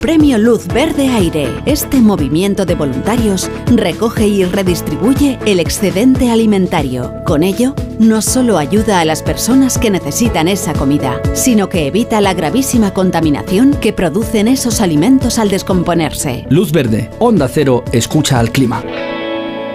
Premio Luz Verde Aire. Este movimiento de voluntarios recoge y redistribuye el excedente alimentario. Con ello, no solo ayuda a las personas que necesitan esa comida, sino que evita la gravísima contaminación que producen esos alimentos al descomponerse. Luz Verde, Onda Cero, escucha al clima.